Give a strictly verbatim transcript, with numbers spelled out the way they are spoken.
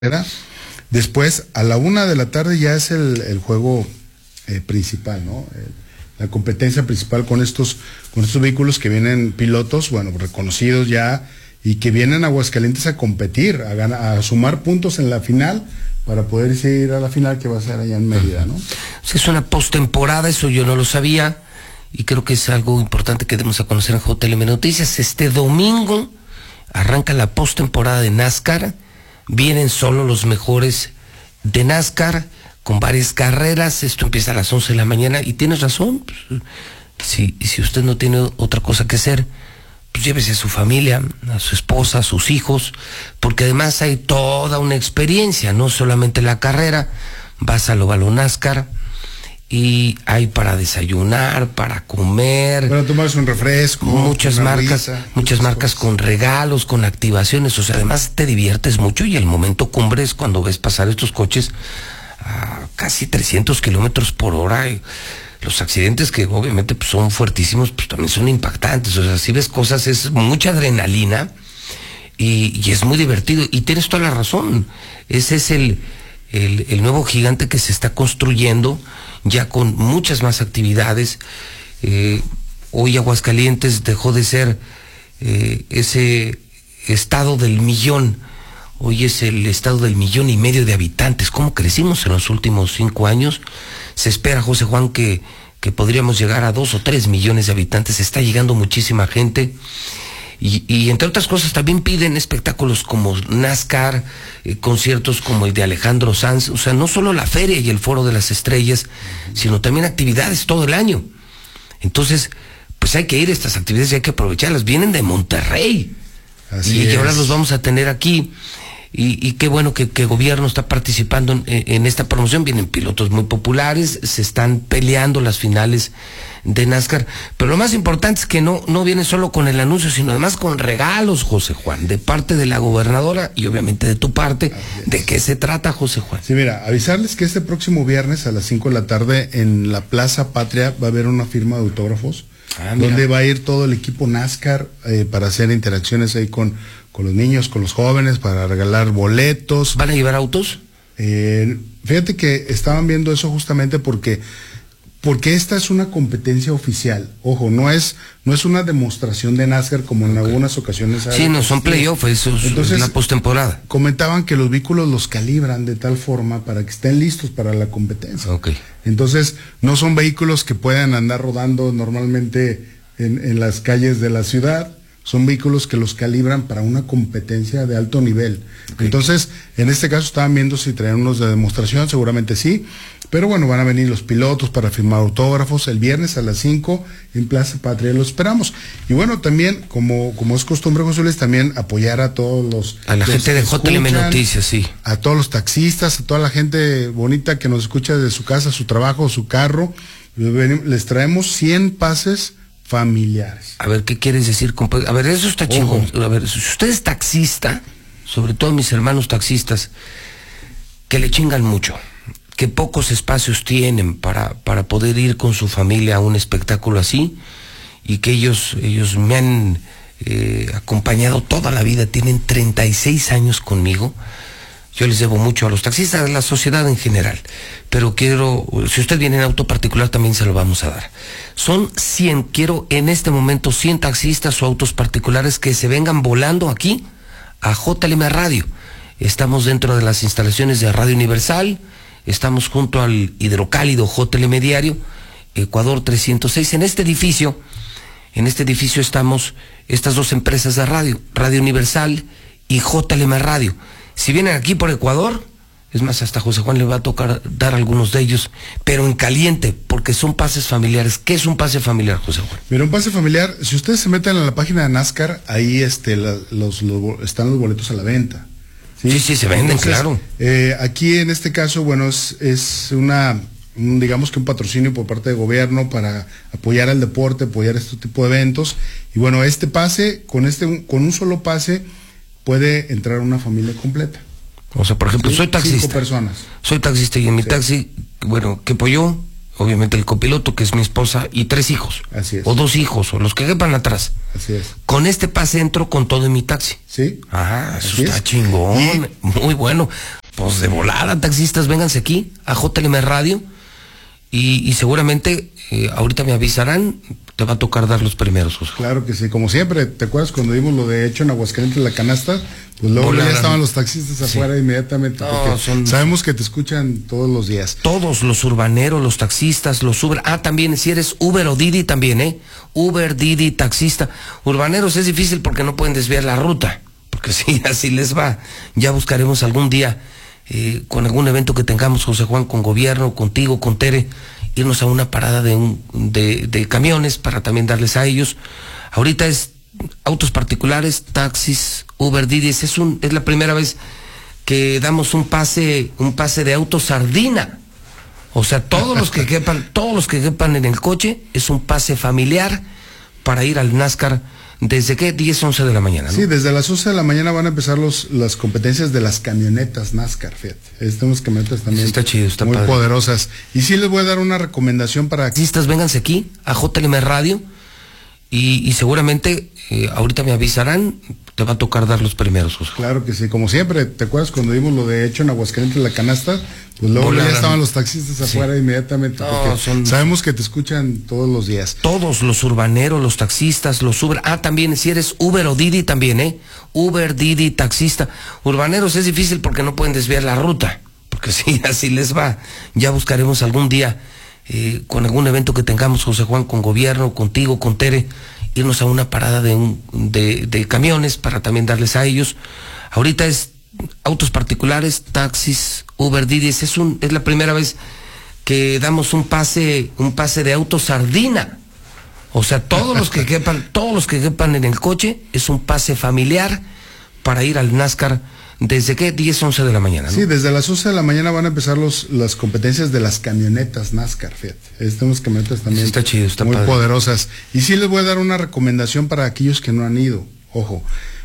Después, a la una de la tarde ya es el, el juego eh, principal, ¿no? El, la competencia principal con estos, con estos vehículos que vienen pilotos, bueno, reconocidos ya, y que vienen a Aguascalientes a competir, a, ganar, a sumar puntos en la final, para poder ir a la final que va a ser allá en Mérida, ¿no? Sí, es una postemporada, eso yo no lo sabía, y creo que es algo importante que debemos a conocer en J L M Noticias. Este domingo arranca la postemporada de NASCAR. Vienen solo los mejores de NASCAR, con varias carreras. Esto empieza a las once de la mañana, y tienes razón. Si, si usted no tiene otra cosa que hacer, pues llévese a su familia, a su esposa, a sus hijos, porque además hay toda una experiencia, no solamente la carrera. Vas al óvalo NASCAR y hay para desayunar, para comer, para tomarse un refresco, muchas marcas, risa, muchas marcas cosas. Con regalos, con activaciones, o sea, además te diviertes mucho, y el momento cumbre es cuando ves pasar estos coches a casi trescientos kilómetros por hora. Y los accidentes, que obviamente pues, son fuertísimos, pues también son impactantes. O sea, si ves cosas, es mucha adrenalina y, y es muy divertido. Y tienes toda la razón. Ese es el, el, el nuevo gigante que se está construyendo, ya con muchas más actividades. Eh, hoy Aguascalientes dejó de ser eh, ese estado del millón. Hoy es el estado del millón y medio de habitantes. ¿Cómo crecimos en los últimos cinco años? Se espera, José Juan, que, que podríamos llegar a dos o tres millones de habitantes. Está llegando muchísima gente. Y, y entre otras cosas también piden espectáculos como NASCAR, eh, conciertos como el de Alejandro Sanz. O sea, no solo la feria y el Foro de las Estrellas, sino también actividades todo el año. Entonces, pues hay que ir a estas actividades y hay que aprovecharlas. Vienen de Monterrey. Así y, y ahora los vamos a tener aquí. Y, y qué bueno que el gobierno está participando en, en esta promoción. Vienen pilotos muy populares, se están peleando las finales de NASCAR, pero lo más importante es que no, no viene solo con el anuncio, sino además con regalos, José Juan, de parte de la gobernadora y obviamente de tu parte. ¿De qué se trata, José Juan? Sí, mira, avisarles que este próximo viernes a las cinco de la tarde en la Plaza Patria va a haber una firma de autógrafos, ah, donde va a ir todo el equipo NASCAR eh, para hacer interacciones ahí con con los niños, con los jóvenes, para regalar boletos. ¿Van a llevar autos? Eh, fíjate que estaban viendo eso justamente porque porque esta es una competencia oficial. Ojo, no es no es una demostración de NASCAR como en okay. algunas ocasiones. Sí, no son playoffs, eso es Entonces, la postemporada. Comentaban que los vehículos los calibran de tal forma para que estén listos para la competencia. Okay. Entonces, no son vehículos que puedan andar rodando normalmente en, en las calles de la ciudad. Son vehículos que los calibran para una competencia de alto nivel. Okay. Entonces, en este caso estaban viendo si traían unos de demostración, seguramente sí, pero bueno, van a venir los pilotos para firmar autógrafos el viernes a las cinco en Plaza Patria, los esperamos. Y bueno, también, como, como es costumbre, José Luis, también apoyar a todos los... A la los gente de J L M Noticias, sí. A todos los taxistas, a toda la gente bonita que nos escucha desde su casa, su trabajo, su carro. Les traemos cien pases familiares. A ver, ¿qué quieres decir? A ver, eso está chingón. A ver, si usted es taxista, sobre todo mis hermanos taxistas, que le chingan mucho, que pocos espacios tienen para, para poder ir con su familia a un espectáculo así, y que ellos, ellos me han eh, acompañado toda la vida, tienen treinta y seis años conmigo. Yo les debo mucho a los taxistas, a la sociedad en general, pero quiero, si usted viene en auto particular también se lo vamos a dar. Son cien, quiero en este momento cien taxistas o autos particulares que se vengan volando aquí a J L M Radio. Estamos dentro de las instalaciones de Radio Universal, estamos junto al hidrocálido J L M Diario, Ecuador trescientos seis. En este edificio, en este edificio estamos estas dos empresas de radio, Radio Universal y J L M Radio. Si vienen aquí por Ecuador, es más, hasta José Juan le va a tocar dar algunos de ellos, pero en caliente, porque son pases familiares. ¿Qué es un pase familiar, José Juan? Mira, un pase familiar, si ustedes se meten a la página de NASCAR, ahí este, la, los, los, están los boletos a la venta. Sí, sí, sí se venden, Entonces, claro. Eh, aquí en este caso, bueno, es, es una, un, digamos que un patrocinio por parte del gobierno para apoyar al deporte, apoyar este tipo de eventos. Y bueno, este pase, con este, con un solo pase, puede entrar una familia completa. O sea, por ejemplo, ¿sí? soy taxista. Cinco personas. Soy taxista y en mi sí. taxi, bueno, ¿qué pollo? obviamente el copiloto, que es mi esposa, y tres hijos. Así es. O dos hijos, o los que quepan atrás. Así es. Con este pase entro con todo en mi taxi. Sí. Ajá, eso Así está es. chingón, Y- muy bueno. Pues de volada, taxistas, vénganse aquí a J L M Radio y, y seguramente eh, ahorita me avisarán, te va a tocar dar los primeros, José. Claro que sí, como siempre, ¿te acuerdas cuando vimos lo de hecho en Aguascalientes, la canasta? Pues luego Volada. ya estaban los taxistas Sí. afuera inmediatamente, No, porque son- sabemos que te escuchan todos los días. Todos los urbaneros, los taxistas, los Uber, ah, también, si eres Uber o Didi también, ¿eh? Uber, Didi, taxista. Urbaneros es difícil porque no pueden desviar la ruta, porque sí, así les va. Ya buscaremos algún día, eh, con algún evento que tengamos, José Juan, con gobierno, contigo, con Tere, irnos a una parada de, un, de, de camiones para también darles a ellos. Ahorita es autos particulares, taxis, Uber, Didi, es, un, es la primera vez que damos un pase, un pase de auto sardina. O sea, todos los que quepan, todos los que quepan en el coche, es un pase familiar para ir al NASCAR. ¿Desde qué? diez, once de la mañana, ¿no? Sí, desde las once de la mañana van a empezar los, las competencias de las camionetas NASCAR, fíjate. Estas unas camionetas también Sí, está chido, está muy padre. poderosas. Y sí les voy a dar una recomendación para que Taxistas, vénganse aquí a J L M Radio y, y seguramente eh, ahorita me avisarán, te va a tocar dar los primeros, José. Claro que sí, como siempre, ¿te acuerdas cuando vimos lo de hecho en Aguascalientes, la canasta? Pues luego Volada. ya estaban los taxistas Sí. afuera inmediatamente, No, porque son- sabemos que te escuchan todos los días. Todos los urbaneros, los taxistas, los Uber, ah, también, si eres Uber o Didi también, ¿eh? Uber, Didi, taxista. Urbaneros es difícil porque no pueden desviar la ruta, porque sí, así les va. Ya buscaremos algún día, eh, con algún evento que tengamos, José Juan, con gobierno, contigo, con Tere, irnos a una parada de, un, de, de camiones para también darles a ellos. Ahorita es autos particulares, taxis, Uber, Didi, es, un, es la primera vez que damos un pase, un pase de auto sardina. O sea, todos los que quepan, todos los que quepan en el coche, es un pase familiar para ir al NASCAR. ¿Desde qué? diez, once de la mañana, ¿no? Sí, desde las once de la mañana van a empezar los, las competencias de las camionetas NASCAR, fíjate. Estas unas camionetas también Sí, está chido, está muy padre. poderosas. Y sí les voy a dar una recomendación para aquellos que no han ido. Ojo,